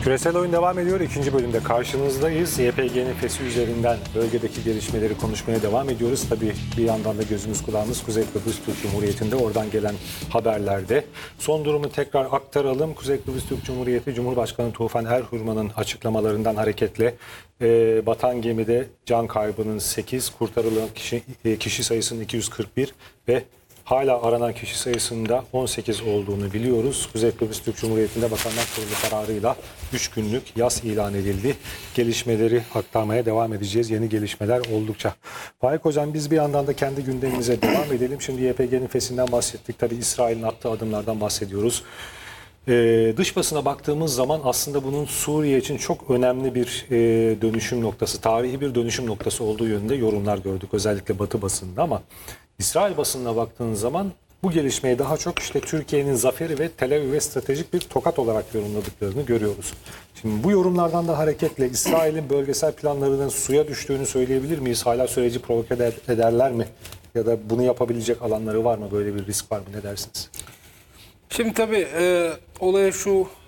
Küresel oyun devam ediyor. İkinci bölümde karşınızdayız. YPG'nin fesi üzerinden bölgedeki gelişmeleri konuşmaya devam ediyoruz. Tabii bir yandan da gözümüz kulağımız Kuzey Kıbrıs Türk Cumhuriyeti'nde, oradan gelen haberlerde. Son durumu tekrar aktaralım. Kuzey Kıbrıs Türk Cumhuriyeti Cumhurbaşkanı Tufan Erhurman'ın açıklamalarından hareketle batan gemide can kaybının 8, kurtarılan kişi sayısının 241 ve hala aranan kişi sayısında 18 olduğunu biliyoruz. Kuzey Kıbrıs Türk Cumhuriyeti'nde Bakanlar Kurulu kararıyla 3 günlük yas ilan edildi. Gelişmeleri aktarmaya devam edeceğiz. Yeni gelişmeler oldukça. Faik Hocam, biz bir yandan da kendi gündemimize devam edelim. Şimdi YPG'nin fesinden bahsettik. Tabii İsrail'in attığı adımlardan bahsediyoruz. Dış basına baktığımız zaman aslında bunun Suriye için çok önemli bir dönüşüm noktası, tarihi bir dönüşüm noktası olduğu yönünde yorumlar gördük. Özellikle Batı basında, ama İsrail basınına baktığınız zaman bu gelişmeyi daha çok işte Türkiye'nin zaferi ve Tel Aviv'e stratejik bir tokat olarak yorumladıklarını görüyoruz. Şimdi bu yorumlardan da hareketle İsrail'in bölgesel planlarının suya düştüğünü söyleyebilir miyiz? Hala süreci provoke ederler mi? Ya da bunu yapabilecek alanları var mı? Böyle bir risk var mı? Ne dersiniz? Şimdi tabii olaya şu